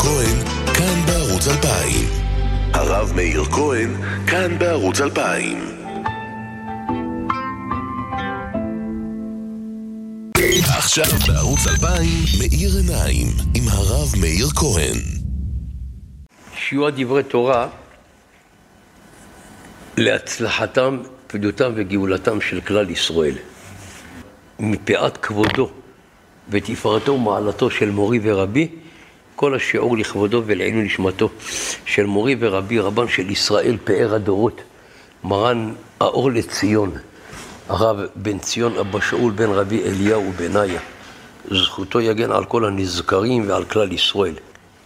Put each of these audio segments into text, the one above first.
כהן, כאן בערוץ 2000. הרב מאיר כהן, כאן בערוץ 2000. עכשיו בערוץ 2000, מאיר עיניים, עם הרב מאיר כהן. שיהיו דברי תורה להצלחתם, פדותם וגאולתם של כלל ישראל. מפאת כבודו ותפארתו ומעלתו של מורי ורבי, כל השיעור לכבודו ולעילוי נשמתו של מורי ורבי, רבן של ישראל, פאר הדורות, מרן האור לציון, הרב בן ציון אבא שאול בן רבי אליהו בניה, זכותו יגן על כל הנזכרים ועל כלל ישראל.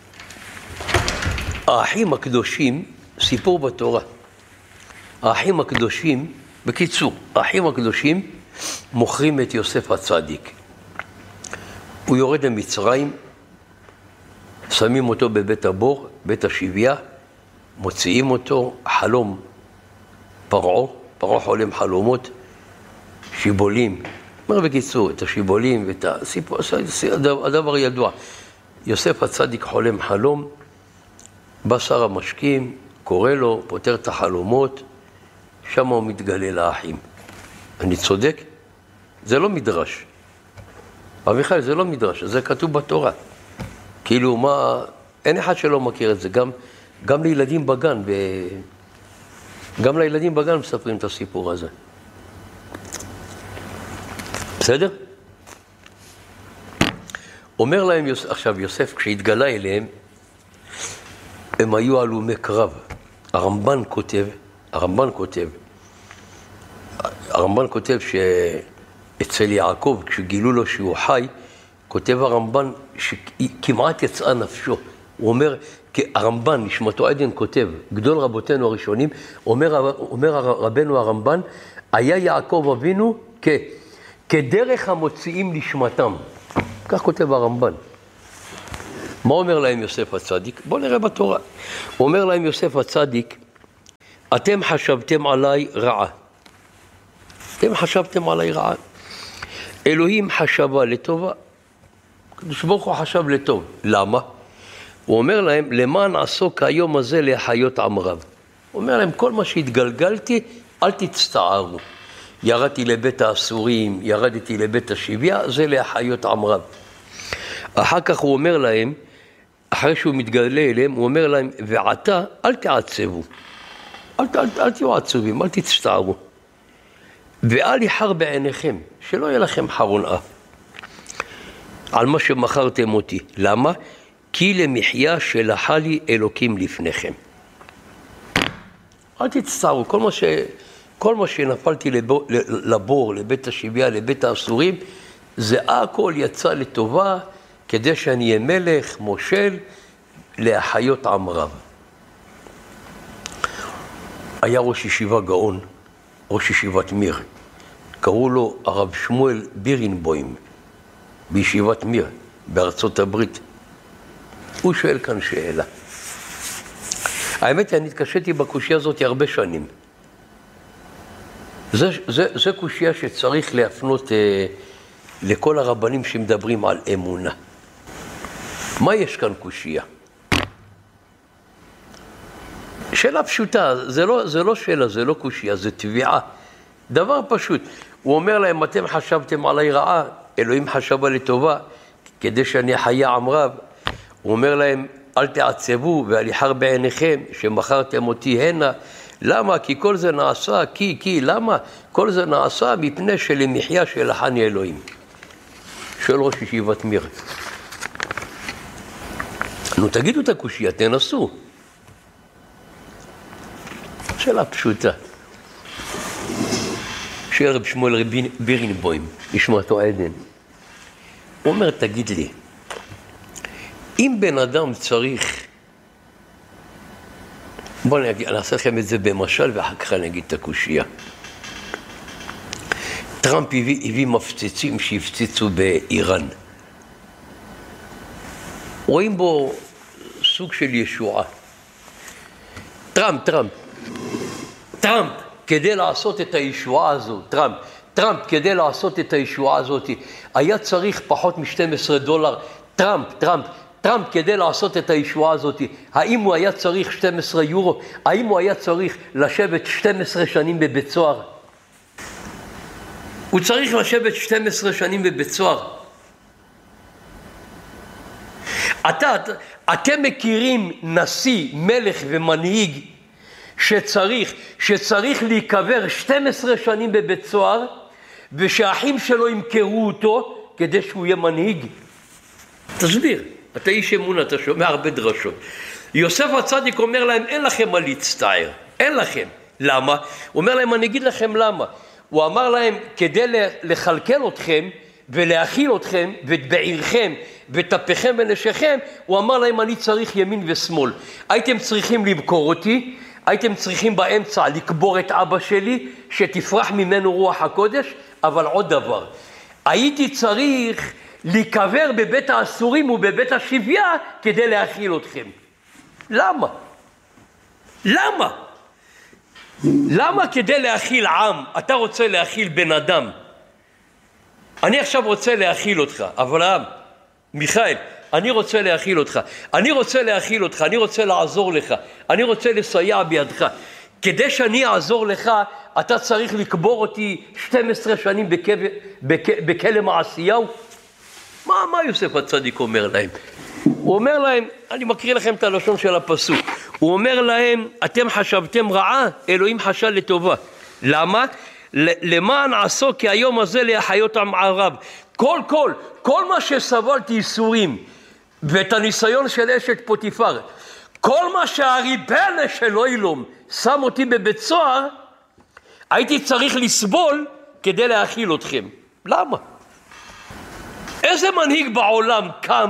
האחים הקדושים, סיפור בתורה, האחים הקדושים, בקיצור, האחים הקדושים מוכרים את יוסף הצדיק. הוא יורד למצרים, שמים אותו בבית הבור, בית השביה, מוציאים אותו, חלום פרעה חולם חלומות, שיבולים, אומר בקיצור, את השיבולים ואת הסיפור, הדבר ידוע. יוסף הצדיק חולם חלום, בא שר המשקים, קורא לו, פותר את החלומות, שם הוא מתגלה לאחים. אני צודק? זה לא מדרש. אביחי, זה לא מדרש, זה כתוב בתורה. כאילו מה, אין אחד שלא מכיר את זה, גם לילדים בגן, גם לילדים בגן מספרים את הסיפור הזה. בסדר? אומר להם עכשיו יוסף, כשהתגלה אליהם, הם היו הלומי קרב. הרמב"ן כותב שאצל יעקב, כשגילו לו שהוא חי, כותב הרמב"ן שכמעט יצאה נפשו. הוא אומר, הרמב"ן, נשמתו עדן כותב, גדול רבותינו הראשונים, אומר רבנו הרמב"ן, היה יעקב אבינו כדרך המוציאים נשמתם. כך כותב הרמב"ן. מה אומר להם יוסף הצדיק? בואו נראה בתורה. הוא אומר להם יוסף הצדיק, אתם חשבתם עליי רעה. אלוהים חשבה לטובה. הקדוש ברוך הוא חשב לטוב. למה? הוא אומר להם, למען עסוק היום הזה להחיות עם רב. הוא אומר להם, כל מה שהתגלגלתי, אל תצטערו. ירדתי לבית האסורים, ירדתי לבית השביה, זה להחיות עם רב. אחר כך הוא אומר להם, אחרי שהוא מתגלה אליהם, הוא אומר להם, ועתה אל תעצבו. אל תהיו עצובים, אל תצטערו. ואל יחר בעיניכם, שלא יהיה לכם חרון אף. על מה שמכרתם אותי. למה? כי למחיה שלחה לי אלוקים לפניכם. אל תצטערו, כל מה שנפלתי לבור, לבית השביה, לבית האסורים, זה הכל יצא לטובה, כדי שאני אהיה מלך, מושל, להחיות עם רב. היה ראש ישיבה גאון, ראש ישיבת מיר, קראו לו הרב שמואל בירנבוים, בישיבת מיר, בארצות הברית. הוא שואל כאן שאלה. האמת היא, אני התקשיתי בקושיה הזאת הרבה שנים. זה קושיה שצריך להפנות לכל הרבנים שמדברים על אמונה. מה יש כאן קושיה? שאלה פשוטה, זה לא שאלה, זה לא קושיה, זה תביעה. דבר פשוט. הוא אומר להם, אתם חשבתם עליי רעה, אלוהים חשבה לטובה, כדי שאני אחיה עם רב. הוא אומר להם, אל תעצבו ואל יחר בעיניכם שמכרתם אותי הנה. למה? כי כל זה נעשה, למה? כל זה נעשה מפני שלמחיה שלחני אלוהים. שואל ראש ישיבת מיר. נו, תגידו את הקושיה, תנסו. שאלה פשוטה. שואל רב שמואל בירנבוים, נשמתו עדן. הוא אומר, תגיד לי, אם בן אדם צריך, בואו נעשה לכם את זה במשל ואחר כך אני אגיד את הקושיה. טראמפ הביא מפציצים שהפציצו באיראן. רואים בו סוג של ישועה. טראמפ, כדי לעשות את הישועה הזו, טראמפ, כדי לעשות את הישועה הזאת, היה צריך פחות $12. טראמפ טראמפ כדי לעשות את הישועה הזאת, האם הוא היה צריך 12 יורו? האם הוא היה צריך לשבת 12 שנים בבית סוהר? הוא צריך לשבת 12 שנים בבית סוהר. אתם מכירים נשיא, מלך ומנהיג שצריך להיקבר 12 שנים בבית סוהר, ושהאחים שלו ימכרו אותו כדי שהוא יהיה מנהיג? תסביר, אתה איש אמון, אתה שומע הרבה דרשות. יוסף הצדיק אומר להם, אין לכם מה להצטער, אין לכם. למה? הוא אומר להם, אני אגיד לכם למה. הוא אמר להם, כדי לחלקל אתכם ולהכיל אתכם ואת בעירכם וטפכם ונשיכם, הוא אמר להם, אני צריך ימין ושמאל. הייתם צריכים למכור אותי, הייתם צריכים באמצע לקבור את אבא שלי, שתפרח ממנו רוח הקודש, אבל עוד דבר, הייתי צריך להיקבר בבית האסורים ובבית השביה כדי להכיל אתכם. למה? למה? למה כדי להכיל עם? אתה רוצה להכיל בן אדם. אני עכשיו רוצה להכיל אותך, אברהם, מיכאל, אני רוצה להכיל אותך, אני רוצה להכיל אותך, אני רוצה לעזור לך, אני רוצה לסייע בידך. כדי שאני אעזור לך, אתה צריך לקבור אותי 12 שנים בכלא מעשיהו? מה יוסף הצדיק אומר להם? הוא אומר להם, אני מקריא לכם את הלשון של הפסוק, הוא אומר להם, אתם חשבתם רעה, אלוהים חשב לטובה. למה? למען עשו כי היום הזה להחיות עם ערב. כל מה שסבלתי ייסורים, ואת הניסיון של אשת פוטיפר, כל מה שהריבנה של אילום שם אותי בבית סוהר, הייתי צריך לסבול כדי להכיל אתכם. למה? איזה מנהיג בעולם קם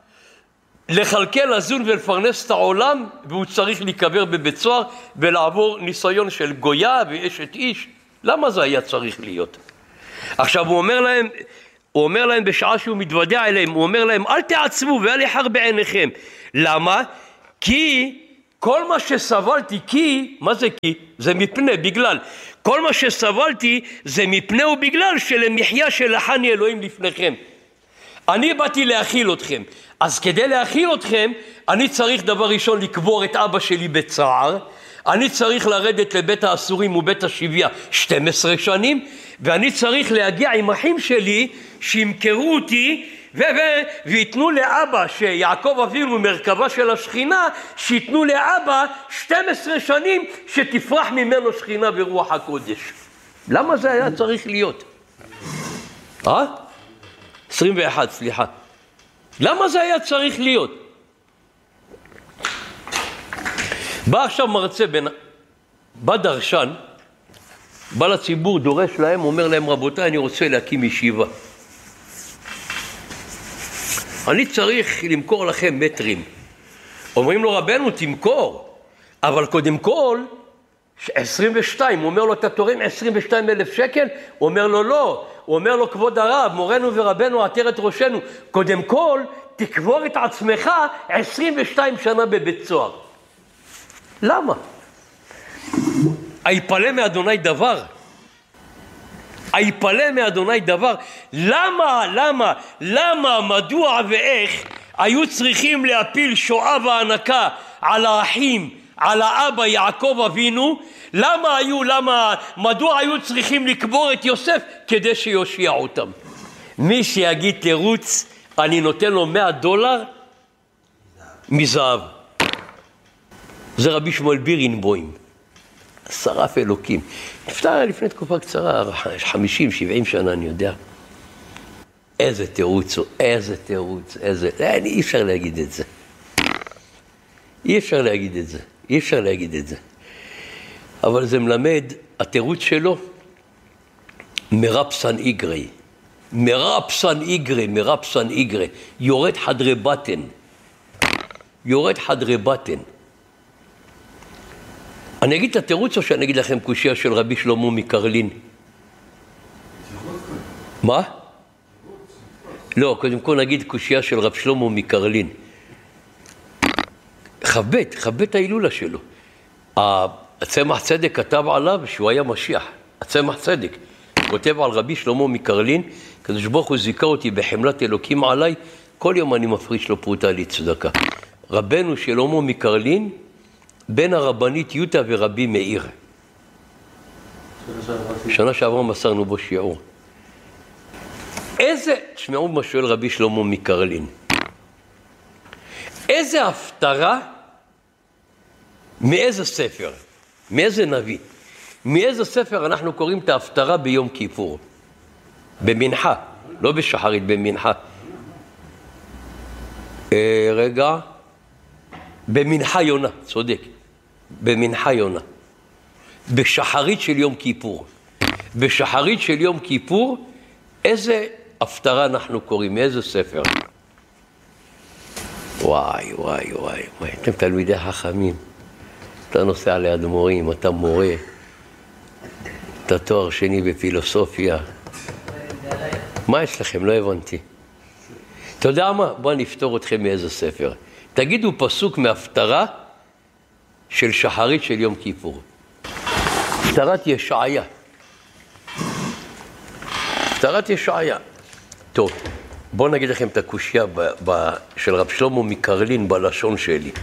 לחלקל, לזון ולפרנס את העולם, והוא צריך להיקבר בבית סוהר ולעבור ניסיון של גויה ואשת איש? למה זה היה צריך להיות? עכשיו הוא אומר להם בשעה שהוא מתוודע אליהם, הוא אומר להם, אל תעצמו ואל יחר בעיניכם. למה? כי כל מה שסבלתי, מה זה כי? זה מפני, בגלל. כל מה שסבלתי זה מפני ובגלל שלמחיה שלחני אלוהים לפניכם. אני באתי להכיל אתכם. אז כדי להכיל אתכם, אני צריך דבר ראשון לקבור את אבא שלי בצער, אני צריך לרדת לבית האסורים ובית השביה 12 שנים, ואני צריך להגיע עם אחים שלי שימכרו אותי ויתנו לאבא, שיעקב אבינו מרכבה של השכינה, שיתנו לאבא 12 שנים שתפרח ממנו שכינה ברוח הקודש. למה זה היה צריך להיות? 21, סליחה. למה זה היה צריך להיות? בא עכשיו מרצה, בא דרשן, בא לציבור, דורש להם, אומר להם, רבותיי, אני רוצה להקים ישיבה. אני צריך למכור לכם מטרים. אומרים לו, רבנו, תמכור, אבל קודם כל, 22, הוא אומר לו, אתה תורם 22,000 שקל? הוא אומר לו, לא. הוא אומר לו, כבוד הרב, מורנו ורבנו, עטרת ראשנו, קודם כל, תקבור את עצמך 22 שנה בבית סוהר. למה? היפלא מאדוני דבר. היפלא מאדוני דבר. למה, מדוע ואיך היו צריכים להפיל שואה והענקה על האחים, על האבא יעקב אבינו? מדוע היו צריכים לקבור את יוסף? כדי שיושיע אותם. מי שיגיד תירוץ, אני נותן לו $100 מזהב. זה רבי שמואל בירנבוים, שרף אלוקים. נפטר לפני תקופה קצרה, 50-70 שנה, אני יודע. איזה תירוץ, אי אפשר להגיד את זה. אי אפשר להגיד את זה. אבל זה מלמד, התירוץ שלו, מרפסן איגרי, יורד חדרי בטן. אני אגיד את התירוץ או שאני אגיד לכם קושיה של רבי שלמה מקרלין? מה? לא, קודם כל נגיד קושיה של רב שלמה מקרלין. חבט ההילולה שלו. הצמח צדק כתב עליו שהוא היה משיח. הצמח צדק כותב על רבי שלמה מקרלין, הקדוש ברוך הוא זיכה אותי בחמלת אלוקים עליי, כל יום אני מפריש לו פרוטה לצדקה. רבנו שלמה מקרלין, בן הרבנית יוטה ורבי מאיר. שנה שעברה מסרנו בו שיעור. תשמעו מה שואל רבי שלמה מקרלין. איזה הפטרה, מאיזה ספר, מאיזה נביא, מאיזה ספר אנחנו קוראים את ההפטרה ביום כיפור? במנחה, לא בשחרית, במנחה. רגע, במנחה יונה, צודק, במנחה יונה. בשחרית של יום כיפור. בשחרית של יום כיפור, איזה הפטרה אנחנו קוראים, מאיזה ספר? וואי, וואי, וואי, וואי, אתם תלמידי חכמים. אתה נוסע ליד מורים, אתה מורה, אתה תואר שני בפילוסופיה. מה יש לכם? לא הבנתי. אתה יודע מה? בוא נפתור אתכם מאיזה ספר. תגידו פסוק מהפטרה של שחרית של יום כיפור. הפטרת ישעיה. הפטרת ישעיה. טוב, בואו נגיד לכם את הקושיה של רב שלמה מקרלין בלשון שלי.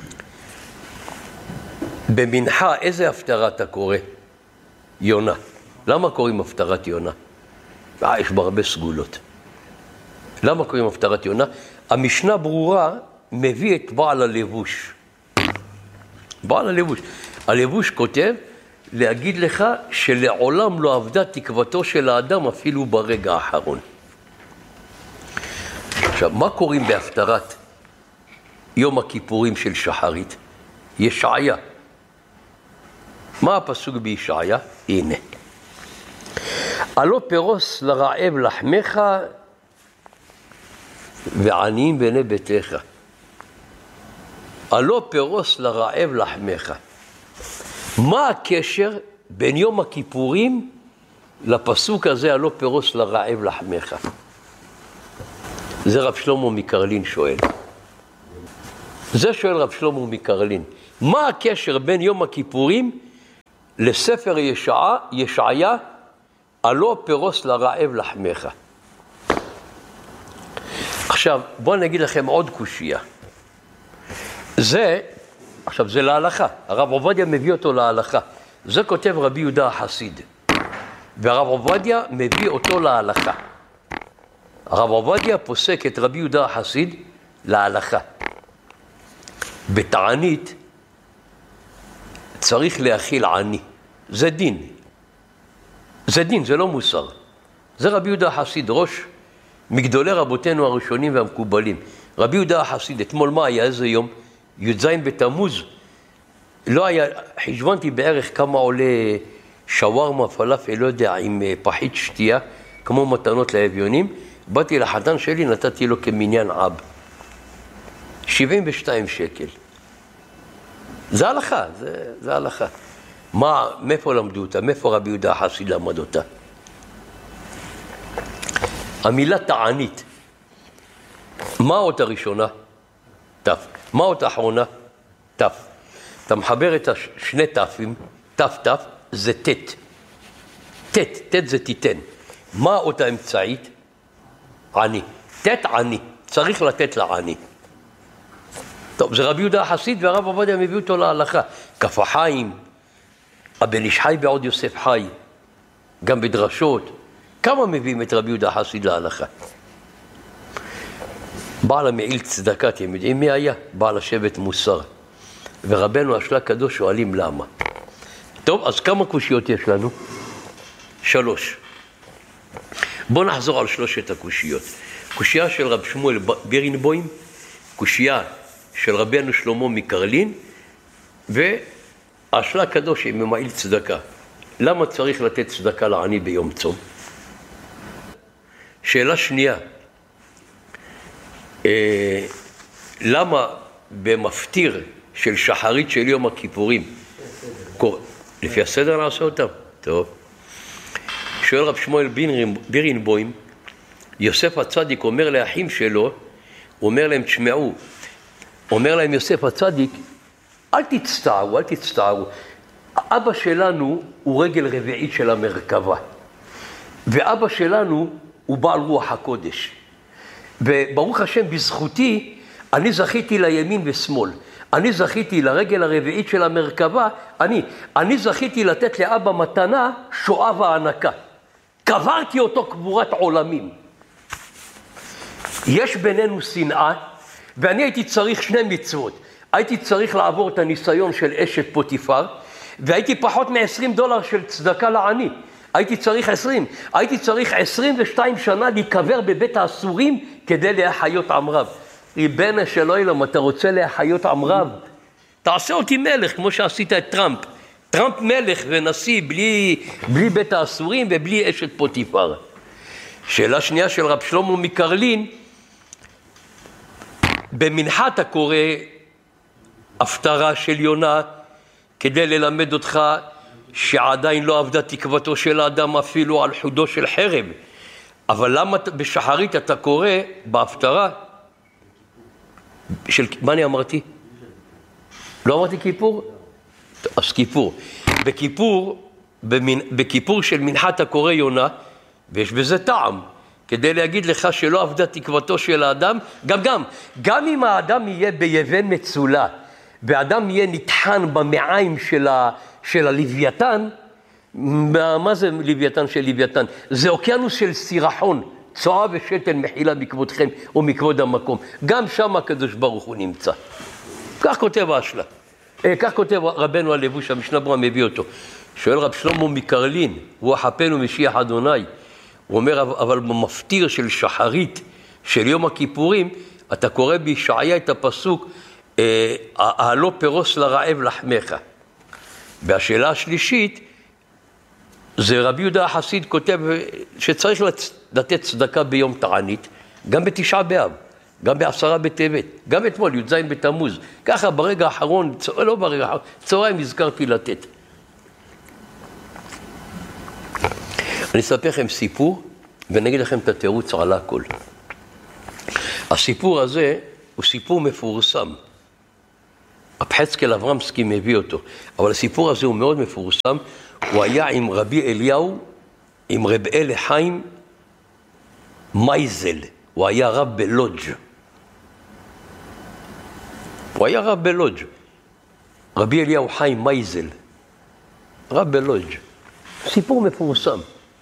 במנחה, איזה הפטרה אתה קורא? יונה. למה קוראים הפטרת יונה? יש בה הרבה סגולות. למה קוראים הפטרת יונה? המשנה ברורה מביא את בעל הלבוש. בעל הלבוש. הלבוש כותב להגיד לך שלעולם לא עבדה תקוותו של האדם אפילו ברגע האחרון. עכשיו, מה קוראים בהפטרת יום הכיפורים של שחרית? ישעיה. מה הפסוק בישעיה? הנה. הלא פרוס לרעב לחמך ועניים בני ביתך. הלא פרוס לרעב לחמך. מה הקשר בין יום הכיפורים לפסוק הזה, הלא פרוס לרעב לחמך? זה רב שלמה מקרלין שואל. זה שואל רב שלמה מקרלין. מה הקשר בין יום הכיפורים לספר ישעיה, הלא פרוס לרעב לחמך? עכשיו, בואו נגיד לכם עוד קושיה. זה להלכה. הרב עובדיה מביא אותו להלכה. זה כותב רבי יהודה החסיד. והרב עובדיה מביא אותו להלכה. הרב עובדיה פוסק את רבי יהודה החסיד להלכה. בתענית צריך להכיל עני. זה דין. זה דין, זה לא מוסר. זה רבי יהודה החסיד, ראש מגדולי רבותינו הראשונים והמקובלים. רבי יהודה החסיד, אתמול מה היה? איזה יום? י"ז בתמוז. לא היה, חשבנתי בערך כמה עולה שווארמה, פלאפל, לא יודע, עם פחית שתייה, כמו מתנות לאביונים. באתי לחתן שלי, נתתי לו כמניין אב. 72 שקל. זה הלכה, זה הלכה. מאיפה למדו אותה? מאיפה רבי יהודה החסיד למד אותה? המילה תענית. מה האות הראשונה? תף. מה האות האחרונה? תף. אתה מחבר את שני תפים, תף, זה תת. תת זה תיתן. מה האות האמצעית? עני. תת עני. צריך לתת לעני. טוב, זה רבי יהודה החסיד והרב עובדיה מביא אותו להלכה. כף החיים, הבן איש חי בעוד יוסף חי, גם בדרשות. כמה מביאים את רבי יהודה החסיד להלכה? בעל המעיל צדקה, אתם יודעים מי היה? בעל השבט מוסר. ורבנו השלה הקדוש שואלים למה. טוב, אז כמה קושיות יש לנו? 3. בואו נחזור על 3 הקושיות. קושייה של רב שמואל בירנבוים, קושייה של רבנו שלמה מקרלין, והשלה הקדוש עם מעיל צדקה. למה צריך לתת צדקה לעני ביום צום? שאלה שנייה, למה במפטיר של שחרית של יום הכיפורים, לפי הסדר נעשה אותם? טוב. שואל רב שמואל בירנבוים, יוסף הצדיק אומר לאחים שלו, הוא אומר להם, תשמעו, אומר להם יוסף הצדיק, אל תצטערו, אבא שלנו הוא רגל רביעית של המרכבה, ואבא שלנו הוא בעל רוח הקודש. וברוך השם, בזכותי, אני זכיתי לימין ושמאל. אני זכיתי לרגל הרביעית של המרכבה, אני זכיתי לתת לאבא מתנה שואה והענקה. קברתי אותו קבורת עולמים. יש בינינו שנאה, ואני הייתי צריך 2 מצוות. הייתי צריך לעבור את הניסיון של אשת פוטיפר, והייתי פחות $20 של צדקה לעני. הייתי צריך 20. הייתי צריך 22 שנה להיקבר בבית האסורים כדי להחיות עם רב. ריבנה של אילם, אתה רוצה להחיות עם רב? תעשה אותי מלך, כמו שעשית את טראמפ. טראמפ מלך ונשיא בלי בית האסורים ובלי אשת פוטיפר. שאלה שנייה של רב שלמה מקרלין, במנחה אתה קורא הפטרה של יונה כדי ללמד אותך שעדיין לא עבדה תקוותו של האדם אפילו על חודו של חרב. אבל למה בשחרית אתה קורא בהפטרה של, מה אני אמרתי? לא אמרתי כיפור? אז כיפור. בכיפור של מנחת הקורא יונה, ויש בזה טעם, כדי להגיד לך שלא עבדה תקוותו של האדם, גם אם האדם יהיה ביבן מצולה, והאדם יהיה נטחן במעיים של הלוויתן, מה זה לוויתן של לוויתן? זה אוקיינוס של סירחון, צועה ושתן מחילה מכבודכם או מכבוד המקום. גם שם הקדוש ברוך הוא נמצא. כך כותב האשלה. כך כותב רבנו הלבוש, המשנה ברורה מביא אותו. שואל רב שלמה מקרלין, הוא החפנו משיח אדוני. הוא אומר, אבל במפטיר של שחרית, של יום הכיפורים, אתה קורא בישעיה את הפסוק, העלו פירוס לרעב לחמך. והשאלה השלישית, זה רבי יהודה החסיד כותב שצריך לתת צדקה ביום תענית, גם בתשעה באב, גם ב10 בטבת, גם אתמול, י"ז בתמוז. ככה ברגע האחרון, לא ברגע האחרון, צהריים הזכרתי לתת. אני אספר לכם סיפור, ונגיד לכם את התירוץ על הכל. הסיפור הזה הוא סיפור מפורסם. הפחצקל אברמסקי מביא אותו, אבל הסיפור הזה הוא מאוד מפורסם. הוא היה עם רבי אליהו, עם רב אלי חיים מייזל. הוא היה רב בלודג'. רבי אליהו חיים מייזל, רב בלודג'. סיפור מפורסם.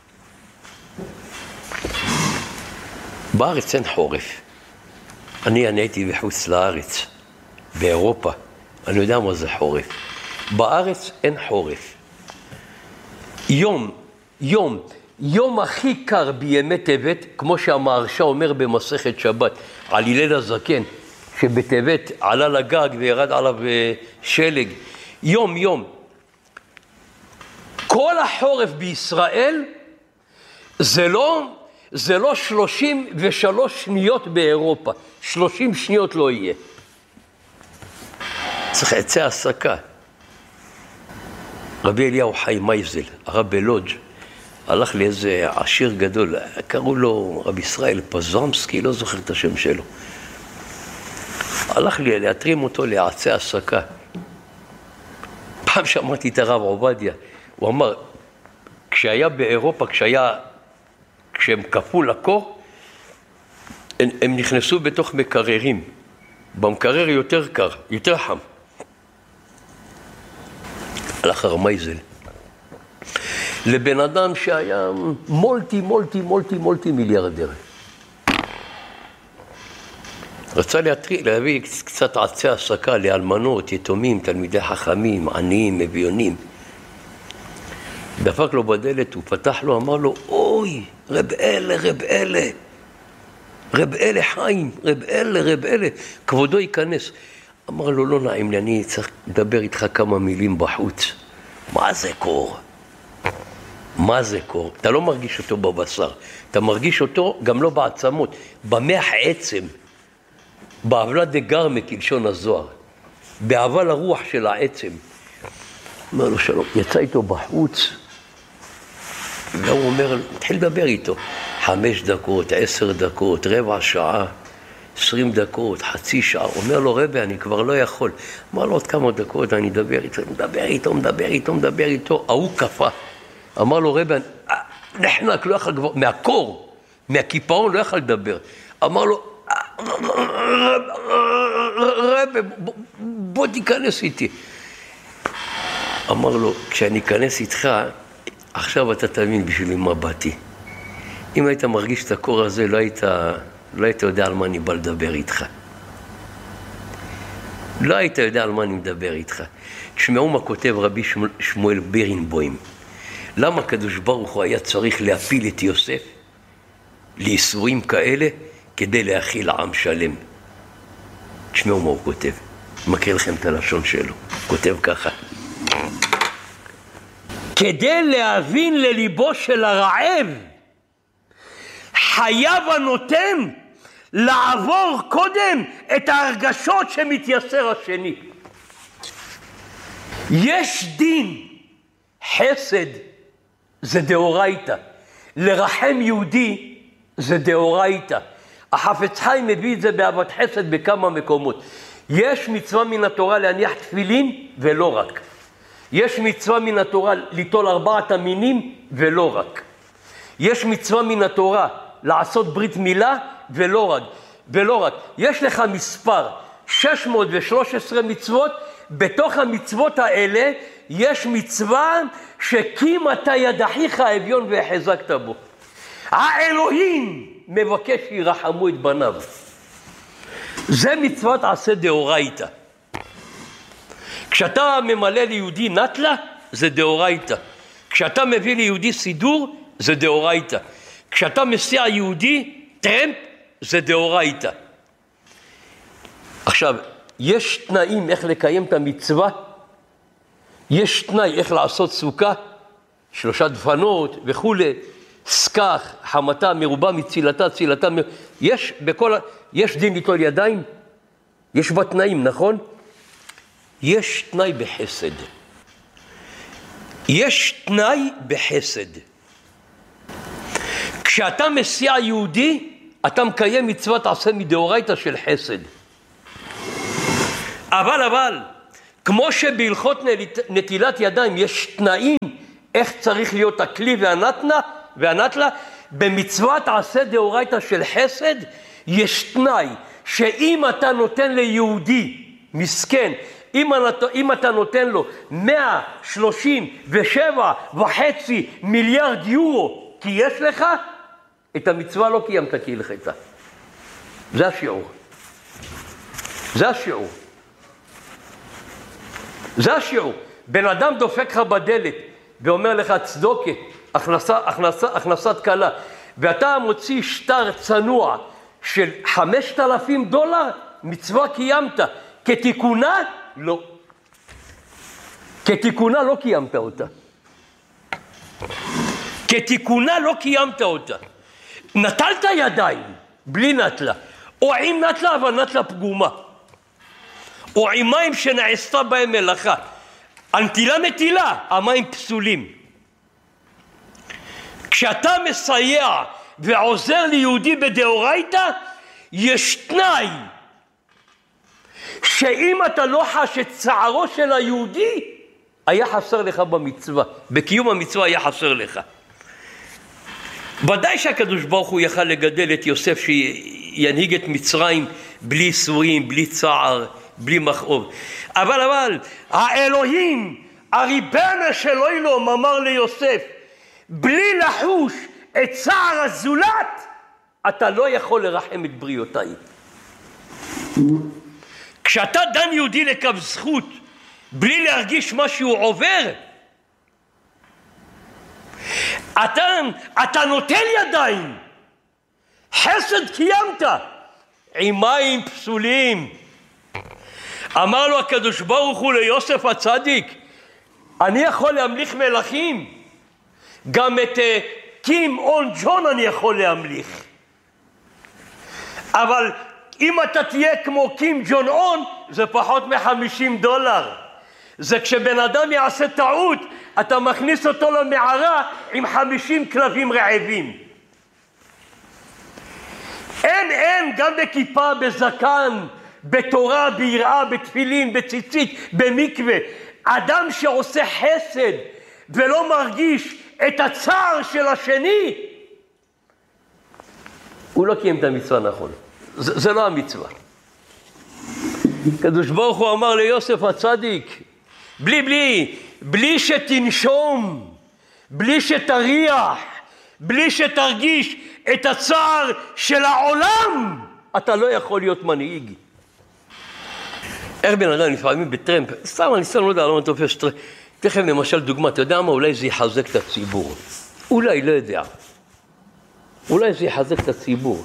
בארץ אין חורף. אני הייתי בחוץ לארץ, באירופה. אני יודע מה זה חורף. בארץ אין חורף. יום הכי קר בימי טבת, כמו שהמהרש"א אומר במסכת שבת, על הלל הזקן, שבטבת עלה לגג וירד עליו שלג. יום. כל החורף בישראל זה לא 33 שניות באירופה. 30 שניות לא יהיה. צריך עצי הסקה. רבי אליהו חיים מייזל, הרב בלודג', הלך לאיזה עשיר גדול, קראו לו רבי ישראל פזרמסקי, לא זוכר את השם שלו. הלך לי להתרים אותו לעצי הסקה. פעם שמעתי את הרב עובדיה, הוא אמר, כשהיה באירופה, כשהם קפאו לקור, הם נכנסו בתוך מקררים. במקרר יותר קר, יותר חם. הלך הרמייזל. לבן אדם שהיה מולטי מיליארדר. רצה להביא קצת עצי הסקה לאלמנות, יתומים, תלמידי חכמים, עניים, אביונים. דפק לו בדלת, הוא פתח לו, אמר לו, אוי, רב אלה חיים, רב אלה, כבודו ייכנס. אמר לו, לא נעים לי, אני צריך לדבר איתך כמה מילים בחוץ. מה זה קור? אתה לא מרגיש אותו בבשר, אתה מרגיש אותו גם לא בעצמות, במח עצם, בעבלה דגרמה כלשון הזוהר, בעבל הרוח של העצם. אמר לו, שלום, יצא איתו בחוץ, והוא אומר, התחיל לדבר איתו, 5 דקות, 10 דקות, רבע שעה, 20 דקות, חצי שעה. אומר לו, רבי, אני כבר לא יכול. אמר לו, עוד כמה דקות, אני מדבר איתו, ההוא קפה. אמר לו, רבי, נחנק, לא יכול כבר, מהקור, מהכיפאון, לא יכול לדבר. אמר לו, רב, בוא תיכנס איתי. אמר לו, כשאני אכנס איתך, עכשיו אתה תבין בשבילי מה באתי. אם היית מרגיש את הקור הזה, לא היית יודע על מה אני בא לדבר איתך. לא היית יודע על מה אני מדבר איתך. תשמעו מה כותב רבי שמואל בירנבוים. למה הקדוש ברוך הוא היה צריך להפיל את יוסף לייסורים כאלה כדי להכיל עם שלם? תשמעו מה הוא כותב. מכיר לכם את הלשון שלו. כותב ככה. כדי להבין לליבו של הרעב, חייב הנותן לעבור קודם את ההרגשות שמתייסר השני. יש דין, חסד זה דאורייתא, לרחם יהודי זה דאורייתא. החפץ חיים מביא את זה באהבת חסד בכמה מקומות. יש מצווה מן התורה להניח תפילין ולא רק. יש מצווה מן התורה ליטול 4 המינים ולא רק. יש מצווה מן התורה לעשות ברית מילה ולא רק. יש לך מספר 613 מצוות, בתוך המצוות האלה יש מצווה שקים אתה יד אחיך האביון והחזקת בו. האלוהים מבקש שירחמו את בניו. זה מצוות עשה דאורייתא. כשאתה ממלא ליהודי נטלה, זה דאורייתא. כשאתה מביא ליהודי סידור, זה דאורייתא. כשאתה מסיע יהודי טרמפ, זה דאורייתא. עכשיו, יש תנאים איך לקיים את המצווה, יש תנאי איך לעשות סוכה, 3 דפנות וכו', סכך, חמתה, מרובה מצילתה, צילתה, יש דין ליטול ידיים, יש בה תנאים, נכון? יש תנאי בחסד. יש תנאי בחסד. כשאתה מסיע יהודי, אתה מקיים מצוות עשה מדאורייתא של חסד. אבל, כמו שבהלכות נטילת ידיים יש תנאים איך צריך להיות הכלי והנטלה, במצוות עשה דאורייתא של חסד יש תנאי שאם אתה נותן ליהודי מסכן, אם אתה נותן לו 137.5 מיליארד יורו כי יש לך, את המצווה לא קיימת כהלכתה. זה השיעור. בן אדם דופק לך בדלת ואומר לך צדוקה, הכנסת קלה, ואתה מוציא שטר צנוע של $5,000, מצווה קיימת. כתיקונה? לא. כתיקונה לא קיימת אותה. נטלת ידיים בלי נטלה, או עם נטלה אבל נטלה פגומה, או עם מים שנעשתה בהם מלאכה. הנטילה מטילה, המים פסולים. כשאתה מסייע ועוזר ליהודי בדאורייתא, יש תנאי שאם אתה לא חש את צערו של היהודי, היה חסר לך במצווה, בקיום המצווה היה חסר לך. ודאי שהקדוש ברוך הוא יכל לגדל את יוסף שינהיג את מצרים בלי ייסורים, בלי צער, בלי מכאוב. אבל האלוהים, הריבונו של עולם, אמר ליוסף, בלי לחוש את צער הזולת, אתה לא יכול לרחם את בריאותיי. כשאתה דן יהודי לקו זכות, בלי להרגיש מה שהוא עובר, אתה נוטל ידיים, חסד קיימת, עם מים פסולים. אמר לו הקדוש ברוך הוא ליוסף הצדיק, אני יכול להמליך מלכים, גם את קים און ג'ון אני יכול להמליך. אבל אם אתה תהיה כמו קים ג'ון און, זה פחות $50. זה כשבן אדם יעשה טעות, אתה מכניס אותו למערה עם 50 כלבים רעבים. אין, גם בכיפה, בזקן, בתורה, ביראה, בתפילין, בציצית, במקווה. אדם שעושה חסד ולא מרגיש את הצער של השני, הוא לא קיים את המצווה נכון. זה לא המצווה. קדוש ברוך הוא אמר ליוסף הצדיק, בלי שתנשום, בלי שתריח, בלי שתרגיש את הצער של העולם, אתה לא יכול להיות מנהיג. איך בן אדם לפעמים בטרמפ, סתם אני לא יודע, לא תופס טרמפ, תכף למשל דוגמה, אתה יודע מה? אולי זה יחזק את הציבור. אולי, לא יודע. אולי זה יחזק את הציבור.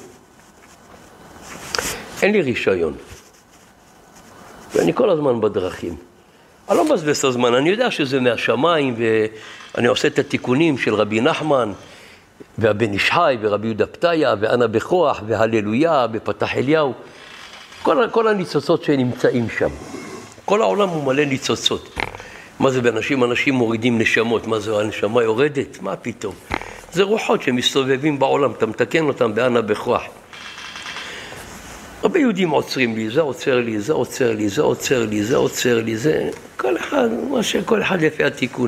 אין לי רישיון. ואני כל הזמן בדרכים. אני לא מבזבז את הזמן, אני יודע שזה מהשמיים, ואני עושה את התיקונים של רבי נחמן, והבן איש חי, ורבי יהודה פתיה, ואנה בכוח, והללויה, בפתח אליהו. כל הניצוצות שנמצאים שם. כל העולם הוא מלא ניצוצות. מה זה באנשים? אנשים מורידים נשמות. מה זה? הנשמה יורדת? מה פתאום? זה רוחות שמסתובבים בעולם, אתה מתקן אותם באנה בכוח. הרבה יהודים עוצרים לי, זה עוצר לי, זה עוצר לי, זה עוצר לי, זה עוצר לי, זה... כל אחד לפי התיקון.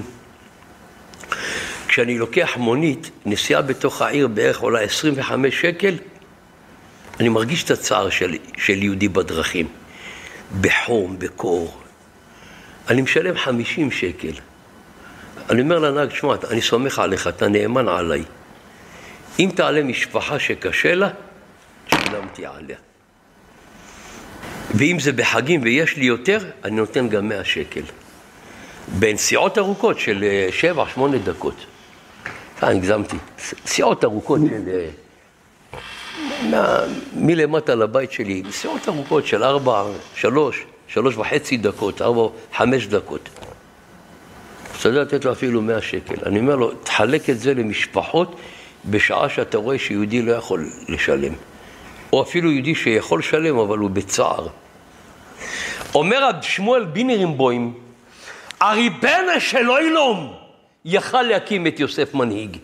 כשאני לוקח מונית, נסיעה בתוך העיר בערך עולה 25 שקל, אני מרגיש את הצער של יהודי בדרכים. בחום, בקור. אני משלם 50 שקל. אני אומר לנהג, שמע, אני סומך עליך, אתה נאמן עליי. אם תעלה משפחה שקשה לה, שילמתי עליה. ואם זה בחגים ויש לי יותר, אני נותן גם 100 שקל. בנסיעות ארוכות של 7-8 דקות. אני הגזמתי. נסיעות ארוכות של... מלמטה לבית שלי, נסיעות ארוכות של 3.5 דקות, 5 דקות. אתה יודע לתת לו אפילו 100 שקל. אני אומר לו, תחלק את זה למשפחות בשעה שאתה רואה שיהודי לא יכול לשלם. או אפילו יהודי שיכול לשלם, אבל הוא בצער. אומר שמואל בינירנבוים, הריבונו של עולם יכל להקים את יוסף מנהיג.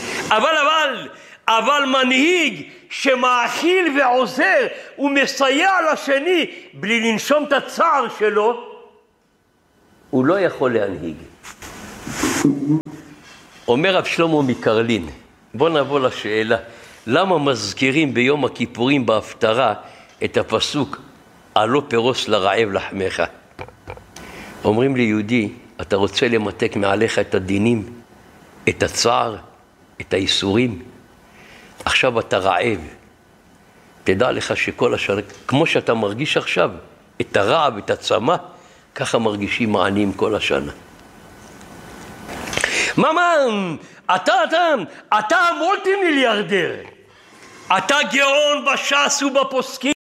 אבל מנהיג שמאכיל ועוזר ומסייע לשני בלי לנשום את הצער שלו, הוא לא יכול להנהיג. אומר רב שלמה מקרלין, בוא נבוא לשאלה, למה מזכירים ביום הכיפורים בהפטרה את הפסוק עלו פרוס לרעב לחמך? אומרים לי, יהודי, אתה רוצה למתק מעליך את הדינים, את הצער, את האיסורים? עכשיו אתה רעב. תדע לך שכל השנה, כמו שאתה מרגיש עכשיו, את הרעב, את הצמא, ככה מרגישים העניים כל השנה. אתה המולטי מיליארדר. אתה גאון בש"ס ובפוסקים.